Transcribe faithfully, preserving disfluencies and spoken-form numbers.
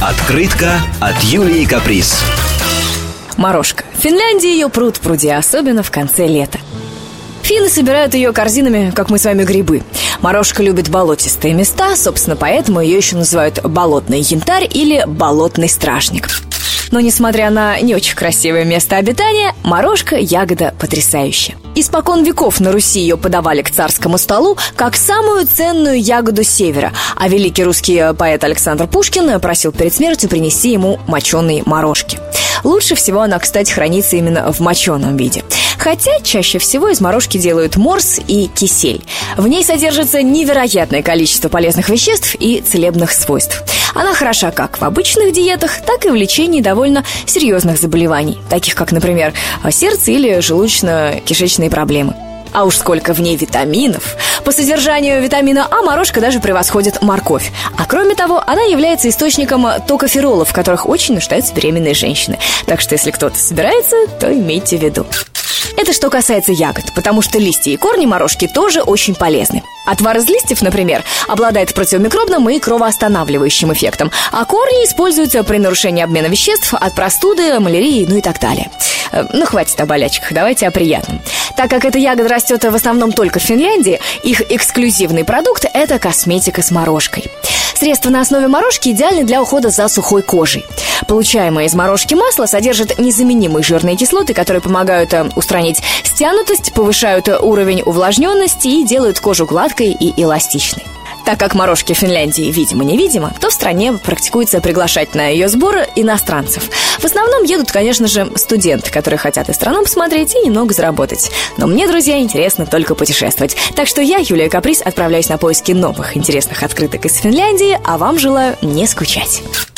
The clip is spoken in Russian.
Открытка от Юлии Каприз. Морожка. В Финляндии ее пруд пруди, особенно в конце лета. Финны собирают ее корзинами, как мы с вами, грибы. Морожка любит болотистые места, собственно, поэтому ее еще называют болотный янтарь или болотный стражник. Но, несмотря на не очень красивое место обитания, морожка – ягода потрясающая. Испокон веков на Руси ее подавали к царскому столу как самую ценную ягоду севера, а великий русский поэт Александр Пушкин просил перед смертью принести ему моченые морожки. Лучше всего она, кстати, хранится именно в моченом виде. Хотя чаще всего из морожки делают морс и кисель. В ней содержится невероятное количество полезных веществ и целебных свойств. Она хороша как в обычных диетах, так и в лечении довольно серьезных заболеваний, таких как, например, сердце или желудочно-кишечные проблемы. А уж сколько в ней витаминов! По содержанию витамина А морожка даже превосходит морковь. А кроме того, она является источником токоферолов, в которых очень нуждаются беременные женщины. Так что, если кто-то собирается, то имейте в виду. Это что касается ягод, потому что листья и корни морожки тоже очень полезны. Отвар из листьев, например, обладает противомикробным и кровоостанавливающим эффектом, а корни используются при нарушении обмена веществ от простуды, малярии, ну и так далее. Ну, хватит о болячках, давайте о приятном. Так как эта ягода растет в основном только в Финляндии, их эксклюзивный продукт – это косметика с морожкой. Средства на основе морожки идеальны для ухода за сухой кожей. Получаемое из морожки масло содержит незаменимые жирные кислоты, которые помогают устранить стянутость, повышают уровень увлажненности и делают кожу гладкой и эластичной. Так как морожки в Финляндии видимо-невидимо, то в стране практикуется приглашать на ее сборы иностранцев. В основном едут, конечно же, студенты, которые хотят и страну посмотреть, и немного заработать. Но мне, друзья, интересно только путешествовать. Так что я, Юлия Каприз, отправляюсь на поиски новых интересных открыток из Финляндии, а вам желаю не скучать.